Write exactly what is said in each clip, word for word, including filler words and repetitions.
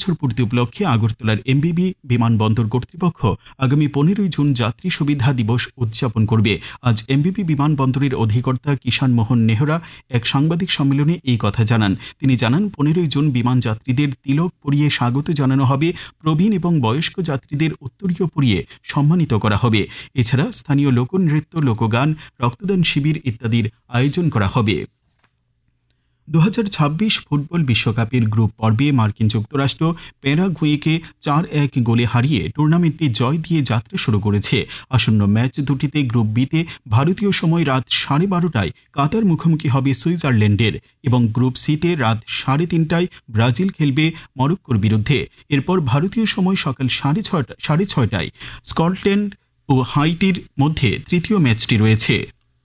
বছর পূর্তি উপলক্ষে আগরতলার এমবিবি বিমানবন্দর কর্তৃপক্ষ আগামী পনেরোই জুন যাত্রী সুবিধা দিবস উদযাপন করবে। আজ এমবিবি বিমানবন্দরের অধিকর্তা কিষান মোহন নেহরা এক সাংবাদিক সম্মেলনে এই কথা জানান। তিনি জানান, পনেরোই জুন বিমান যাত্রীদের তিলক পরিয়ে স্বাগত জানানো হবে, প্রবীণ এবং বয়স্ক যাত্রীদের উত্তরীয় পরিয়ে সম্মানিত করা হবে। এছাড়া স্থানীয় লোকনৃত্য, লোকগান, রক্তদান শিবির ইত্যাদির আয়োজন করা হবে। দু হাজার ছাব্বিশ ফুটবল বিশ্বকাপের গ্রুপ পর্বে মার্কিন যুক্তরাষ্ট্র প্যারাগুয়েকে চার এক গোলে হারিয়ে টুর্নামেন্টটি জয় দিয়ে যাত্রা শুরু করেছে। আসন্ন ম্যাচ দুটিতে গ্রুপ বিতে ভারতীয় সময় রাত সাড়ে বারোটায় কাতার মুখোমুখি হবে সুইজারল্যান্ডের এবং গ্রুপ সিতে রাত সাড়ে তিনটায় ব্রাজিল খেলবে মরক্কোর বিরুদ্ধে। এরপর ভারতীয় সময় সকাল সাড়ে ছয়টা সাড়ে ছয়টায় স্কটল্যান্ড ও হাইতির মধ্যে তৃতীয় ম্যাচটি রয়েছে।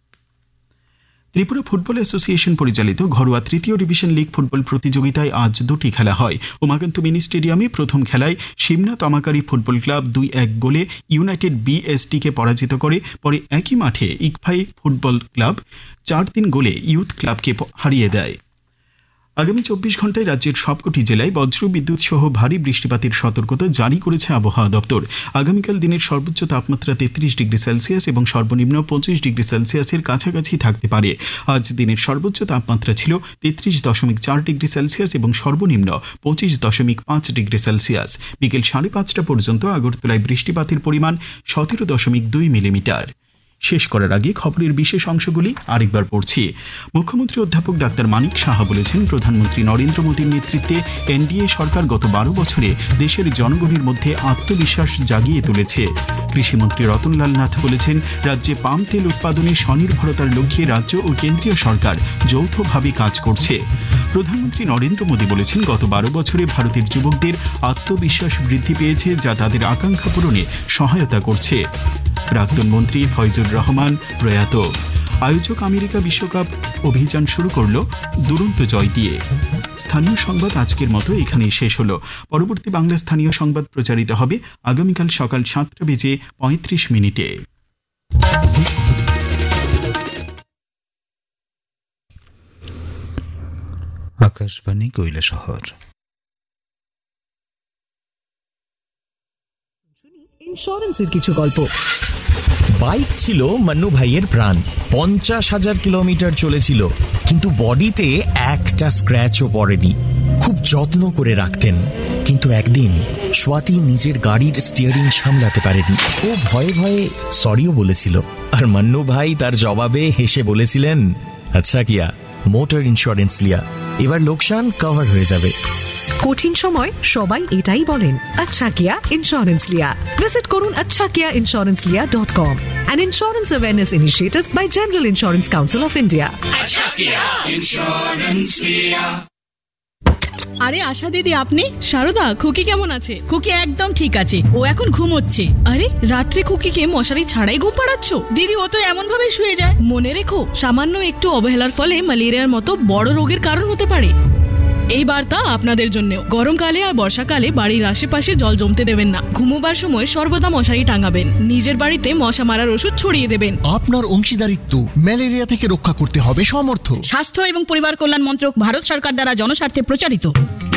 ত্রিপুরা ফুটবল অ্যাসোসিয়েশন পরিচালিত ঘরোয়া তৃতীয় ডিভিশন লিগ ফুটবল প্রতিযোগিতায় আজ দুটি খেলা হয়। উমাকান্ত মিনি স্টেডিয়ামে প্রথম খেলায় সিমনা তামাকারি ফুটবল ক্লাব দুই এক গোলে ইউনাইটেড বিএসটিকে পরাজিত করে। পরে একই মাঠে ইকফাই ফুটবল ক্লাব চার তিন গোলে ইউথ ক্লাবকে হারিয়ে দেয়। আগামী চব্বিশ ঘন্টায় রাজ্যের সবকটি জেলায় বজ্র বিদ্যুৎ সহ ভারী বৃষ্টিপাতের সতর্কতা জারি করেছে আবহাওয়া দপ্তর। আগামীকাল দিনের সর্বোচ্চ তাপমাত্রা তেত্রিশ ডিগ্রি সেলসিয়াস এবং সর্বনিম্ন পঁচিশ ডিগ্রি সেলসিয়াসের কাছাকাছি থাকতে পারে। আজ দিনের সর্বোচ্চ তাপমাত্রা ছিল তেত্রিশ দশমিক চার ডিগ্রি সেলসিয়াস এবং সর্বনিম্ন পঁচিশ দশমিক পাঁচ ডিগ্রি সেলসিয়াস। বিকেল সাড়ে পাঁচটা পর্যন্ত আগরতলায় বৃষ্টিপাতের পরিমাণ সতেরো দশমিক দুই মিলিমিটার। শেষ করার আগে খবরের বিশেষ অংশগুলি আরেকবার পড়ছি। মুখ্যমন্ত্রী অধ্যাপক ডাক্তার মানিক সাহা বলেছেন, প্রধানমন্ত্রী নরেন্দ্র মোদীর নেতৃত্বে এনডিএ সরকার গত বারো বছরে দেশের জনগণের মধ্যে আত্মবিশ্বাস জাগিয়ে তুলেছে। কৃষিমন্ত্রী রতনলাল নাথ বলেছেন, রাজ্যে পাম তেল উৎপাদনে স্বনির্ভরতার লক্ষ্যে রাজ্য ও কেন্দ্রীয় সরকার যৌথভাবে কাজ করছে। প্রধানমন্ত্রী নরেন্দ্র মোদী বলেছেন, গত বারো বছরে ভারতের যুবকদের আত্মবিশ্বাস বৃদ্ধি পেয়েছে, যা তাদের আকাঙ্ক্ষা পূরণে সহায়তা করছে। প্রাক্তন মন্ত্রী ফয়জুর রহমান প্রয়াত। আয়োজক আমেরিকা বিশ্বকাপ অভিযান শুরু করল দুরন্ত জয় দিয়ে। স্থানীয় সংবাদ আজকের মতো এখানেই শেষ হলো। পরবর্তী বাংলা স্থানীয় সংবাদ প্রচারিত হবে আগামীকাল সকাল সাতটা বেজে পঁয়ত্রিশ মিনিটে। আকাশবাণী কৈলাসহর। ইন্স্যুরেন্সের কিছু গল্প। বাইক ছিল মান্নু ভাইয়ের প্রাণ। পঞ্চাশ হাজার কিলোমিটার চলেছিল, কিন্তু বডিতে একটা স্ক্র্যাচও পড়েনি। খুব যত্ন করে রাখতেন, কিন্তু একদিন স্বাতি নিজের গাড়ির স্টিয়ারিং সামলাতে পারেনি। ও ভয়ে ভয়ে সরিও বলেছিল, আর মান্নু ভাই তার জবাবে হেসে বলেছিলেন, আচ্ছা কিয়া, মোটর ইন্স্যুরেন্স লিয়া, এবার লোকসান কভার হয়ে যাবে। কঠিন সময় সবাই এটাই বলেন, আচ্ছা কিয়া ইন্স্যুরেন্স লিয়া। ভিজিট করুন আচ্ছা কিয়া ইন্স্যুরেন্স লিয়া dot com, an insurance awareness initiative by General Insurance Council of India. আচ্ছা কিয়া ইন্স্যুরেন্স লিয়া। আরে আশা দিদি, আপনি? সারদা, খুকি কেমন আছে? খুকি একদম ঠিক আছে, ও এখন ঘুমোচ্ছে। আরে রাত্রে খুকিকে মশারি ছাড়াই ঘুম পাড়াচ্ছ? দিদি, ও তো এমন ভাবে শুয়ে যায়। মনে রেখো, সামান্য একটু অবহেলার ফলে ম্যালেরিয়ার মতো বড় রোগের কারণ হতে পারে। এই বার্তা আপনাদের জন্য। গরমকালে আর বর্ষাকালে বাড়ির আশেপাশে জল জমতে দেবেন না। ঘুমোবার সময় সর্বদা মশারি টাঙাবেন। নিজের বাড়িতে মশা মারার ওষুধ ছড়িয়ে দেবেন। আপনার অংশীদারিত্ব ম্যালেরিয়া থেকে রক্ষা করতে হবে সমর্থ। স্বাস্থ্য এবং পরিবার কল্যাণ মন্ত্রক, ভারত সরকার দ্বারা জনস্বার্থে প্রচারিত।